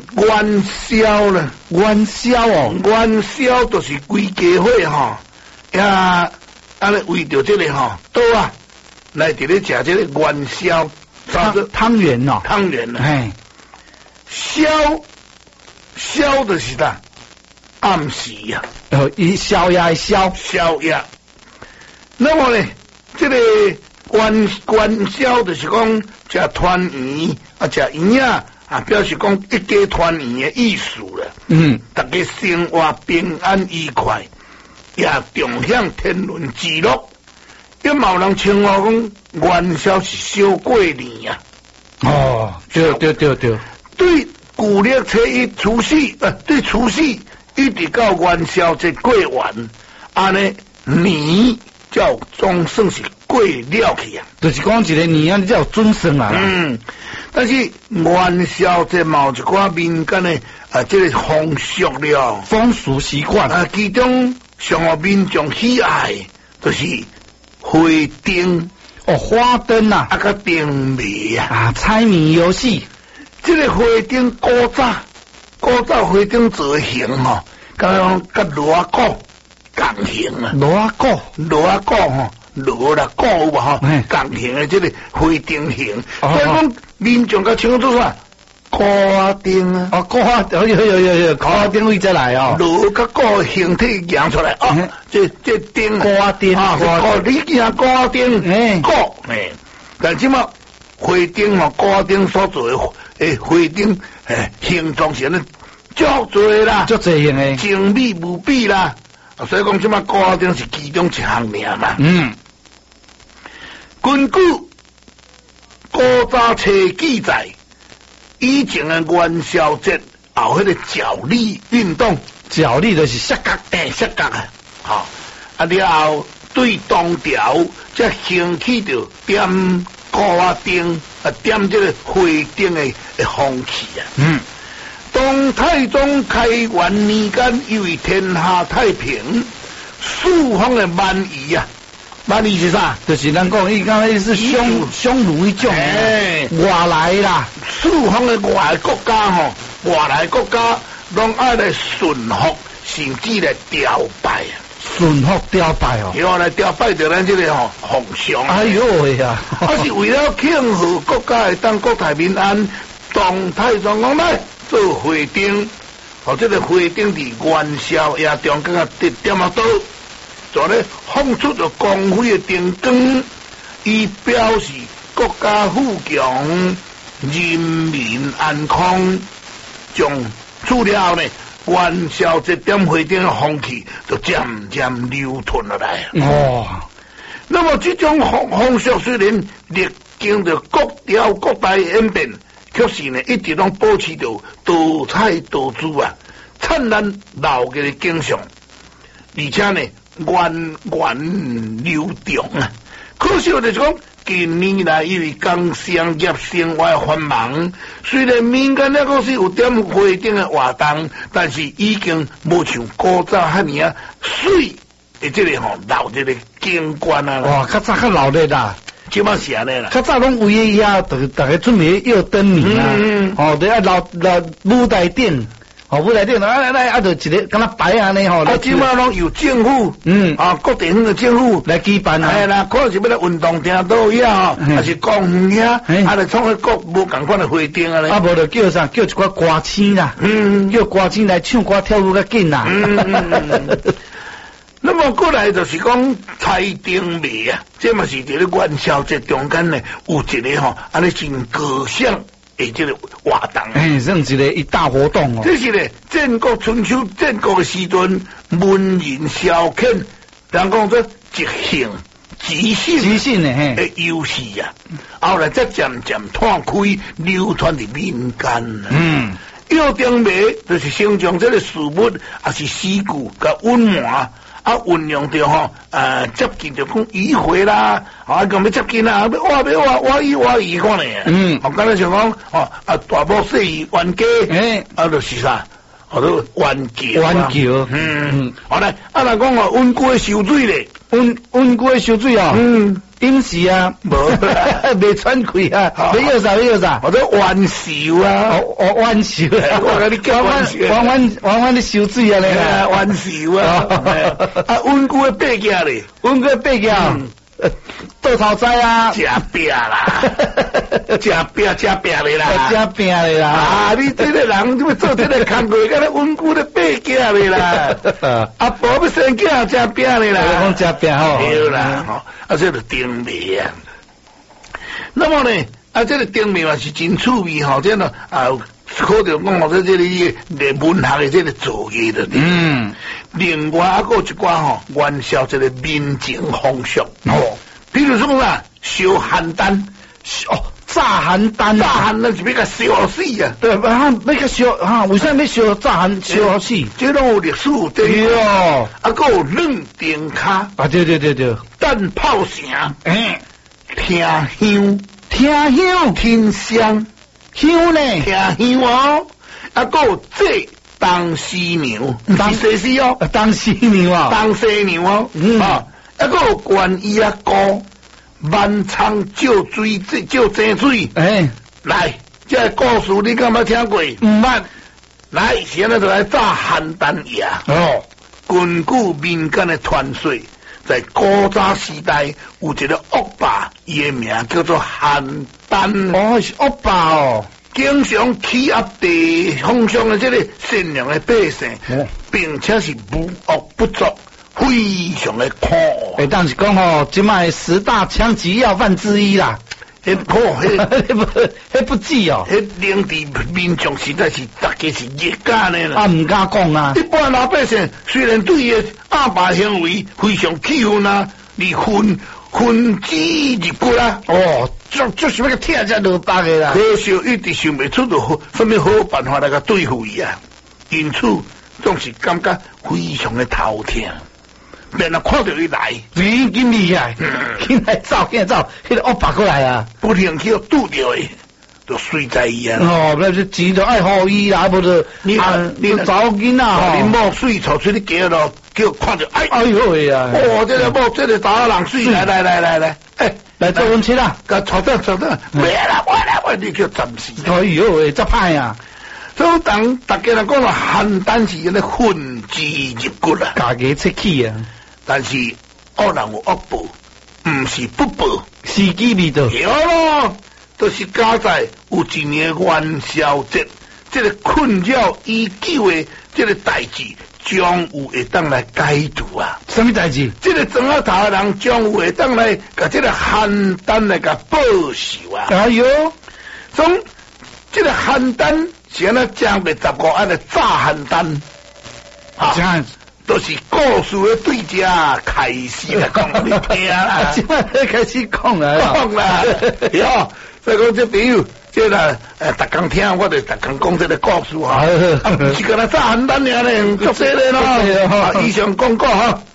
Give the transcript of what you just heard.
元宵呢？ 元宵哦， 元宵就是规家伙吼，也安尼为着这个吼刀啊，来伫咧食这个元宵， 汤圆哦， 汤圆啊， 哎， 宵就是啦，暗时呀， 伊宵夜宵， 宵夜。那么呢，这个元宵就是讲食团圆啊，食圆啊，表示讲一家团圆的意思啦。大家生活平安愉快，也共享天伦之乐。也冇人称呼讲元宵是小过年啊。 哦，对。 对旧历初一、除夕，对除夕一直到元宵节过完，安尼年叫总算是过了去啊。 就是讲一个年啊，你才有准算啊。 但是元宵节某一寡民间的这个风俗了， 风俗习惯其中上互民众喜爱就是花灯哦，花灯啊， 个灯谜啊， 猜谜游戏。 这个花灯古早花灯造型吼，甲锣鼓共型啊，锣鼓吼。锣啦，鼓有无吼？共型的这个花灯型，所以讲民众甲唱做啥？鼓灯啊！ 哦，鼓有，鼓灯位再来哦。 锣甲鼓形体扬出来哦，这灯鼓灯啊，你见鼓灯鼓但即嘛花灯吼，鼓灯所做的花灯形状是安尼足侪啦， 足侪型的， 精美无比啦。所以讲，即马鼓灯是其中一项名嘛。根据古早册记载，以前的元宵节后迄个角力运动， 角力就是摔角， 摔角啊，好了后对东条才兴起着点鼓灯点这个花灯的风气啊。当太宗开元年间，以为天下太平，四方的蛮夷啊，蛮夷是啥？ 就是咱讲，伊讲伊是匈奴一种，外来啦， 四方的外国家吼，外来国家拢爱来顺服，甚至来雕拜啊。 顺服雕拜哦， 要来雕拜着咱这个吼皇上。 哎呦喂呀！ 是为了庆贺国家会当国泰民安，当太宗讲来做花灯，这个花灯伫元宵夜中间点啊刀，就咧放出了光辉的灯光，以表示国家富强、人民安康。从此了后呢，元宵节点花灯的风气就渐渐流传落来。那么这种风俗虽然历经着各朝各代演变，可是呢，一直拢保持着多彩多姿啊，灿烂闹热的景象，而且呢，源远流长啊。可惜就是讲，近年来因为工商业生活繁忙，虽然民间那个是有点花灯的活动，但是已经无像古早遐尼啊水的这个闹热的景观啊。 哇，较早较闹热啦。 即马是安尼啦， 较早拢为个呀，大家准备要灯谜啊，对啊，老舞台顶，舞台顶来就一个敢若摆安尼吼。 即马拢由政府，各地方的政府来举办啊。 啦，可能是要来运动厅都呀，还是公园遐，来创个各无共款的花灯啊咧。 无就叫啥？叫一寡歌星啦，叫歌星来唱歌跳舞较紧啦。 那么过来就是讲猜灯谜啊，这嘛是伫咧元宵节中间呢，有一个安尼真高尚的这个活动， 算一个一大活动哦。 这是咧战国春秋战国的时阵，文人消遣，人讲做即兴即兴的游戏啊，后来才渐渐拓开流传伫民间。要灯谜就是形容这个事物，也是诗句甲温婉。运用着接近着讲迂回啦，讲要接近啦，要挖伊看咧。刚才想讲大幕细冤家，就是啥？都冤桥。好来，若讲温故的受水咧， 温故的受水啊。 饮食啊， 无未喘气啊，没有啥， 或者弯手啊， 弯手啊， 我跟你讲弯的手水啊咧， 弯手啊，温故的八件咧， 温故的八件。倒头栽啊， 吃饼啦，吃饼咧啦， 吃饼咧啦。 啊，你这个人你要做这个工作，敢若温故的八件咧啦。阿婆要生囝吃饼咧啦。 讲吃饼吼。 对啦，吼，啊，这个丁味啊。那么呢，啊，这个丁味嘛是真趣味吼，这个啊，可能讲或者这个文学的这个作业的。另外还有一寡吼，元宵这个民情风俗哦，比如说啦，烧邯郸哦，炸邯郸是要甲烧死啊！ 对，要甲烧哈，为啥要烧炸邯烧死？ 这拢有历史对哦， 啊，还有冷丁卡啊，对， 蛋炮城，听香，听香呢， 听香哦，啊，还有这。当犀牛，当西施哦， 当犀牛啊， 当犀牛哦，啊，一个关衣啊歌，满仓照水，照井水，来，这个故事你敢捌听过？ 唔捌， 来，现在就来炸邯郸夜。哦，根据民间的传说，在古早时代有一个恶霸，伊的名叫做邯郸。 哦，是恶霸哦。 经常欺压地方上的这个善良的百姓，并且是无恶不作，非常的可恶。 但是讲吼，即卖10大枪击要犯之一啦。 迄不止哦， 迄领地民众实在是大家是热干的啦。 啊，唔敢讲啊。 一般老百姓虽然对伊恶霸行为非常气愤啊，你分之入骨啦。 哦。就是那个天在落巴的啦， 可惜一直想不出什么好办法来个对付伊啊，因此总是感觉非常的头痛。免啊看到伊来， 真厉害，紧来走，迄个恶霸过来啊， 不停去拄着伊，就睡在伊啊。 哦，那是钱就爱好伊啦，不是你找囡仔吼， 你某睡吵出去叫咯，叫看到哎呦喂呀！ 哦，这个某这个查人睡来， 来做温泉啦， 甲坐等，没啦，我你叫暂时。 哎呦喂，这歹啊！ 所以当大家人讲了邯郸是因咧分之入骨啦， 家己出气啊！ 但是恶人有恶报，唔是不报， 时机未到。 有咯，就是加在有一年元宵节，这个困扰已久的这个代志。将有会当来解除啊！ 什么代志？ 这个庄仔头的人将有会当来甲这个邯郸来甲报仇啊！ 哎呦， 从这个邯郸是安尼正月15安尼炸邯郸， 这样都是故事的对家开始来讲你听啦， 现在开始讲啦， 哟，所以讲这朋友。这个逐工听，我就逐工讲这个故事哈，不是跟他炸邯郸尔咧，足犀利咯，以上讲过哈。